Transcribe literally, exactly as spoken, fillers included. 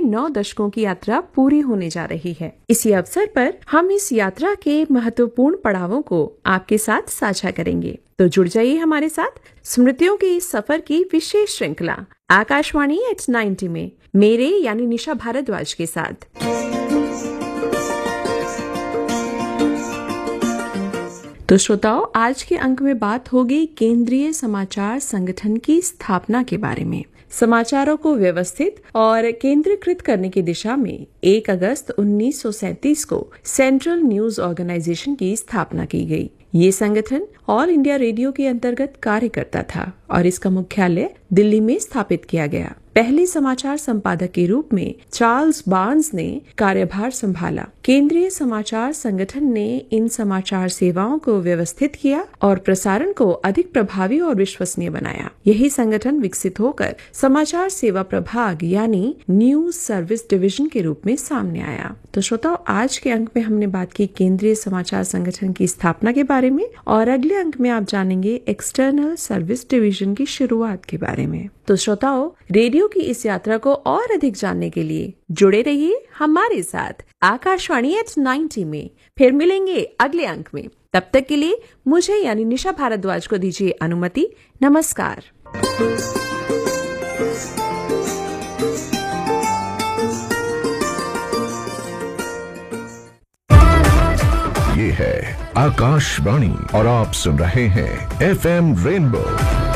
नौ दशकों की यात्रा पूरी होने जा रही है। इसी अवसर पर हम इस यात्रा के महत्वपूर्ण पड़ावों को आपके साथ साझा करेंगे। तो जुड़ जाइए हमारे साथ स्मृतियों के इस सफर की विशेष श्रृंखला आकाशवाणी एट नाइन्टी में मेरे यानी निशा भारद्वाज के साथ। तो श्रोताओं, आज के अंक में बात होगी केंद्रीय समाचार संगठन की स्थापना के बारे में। समाचारों को व्यवस्थित और केंद्रीकृत करने की दिशा में एक अगस्त उन्नीस सौ सैंतीस को सेंट्रल न्यूज ऑर्गेनाइजेशन की स्थापना की गई। ये संगठन ऑल इंडिया रेडियो के अंतर्गत कार्य करता था और इसका मुख्यालय दिल्ली में स्थापित किया गया। पहले समाचार संपादक के रूप में चार्ल्स बार्न्स ने कार्यभार संभाला। केंद्रीय समाचार संगठन ने इन समाचार सेवाओं को व्यवस्थित किया और प्रसारण को अधिक प्रभावी और विश्वसनीय बनाया। यही संगठन विकसित होकर समाचार सेवा प्रभाग यानी न्यूज सर्विस डिवीजन के रूप में सामने आया। तो श्रोताओं, आज के अंक में हमने बात की केंद्रीय समाचार संगठन की स्थापना के बारे में और अगले अंक में आप जानेंगे एक्सटर्नल सर्विस डिवीजन की शुरुआत के बारे में। तो श्रोताओं, रेडियो की इस यात्रा को और अधिक जानने के लिए जुड़े रहिए हमारे साथ आकाशवाणी एट नाइन्टी में। फिर मिलेंगे अगले अंक में। तब तक के लिए मुझे यानी निशा भारद्वाज को दीजिए अनुमति। नमस्कार। ये है आकाशवाणी और आप सुन रहे हैं एफ एम रेनबो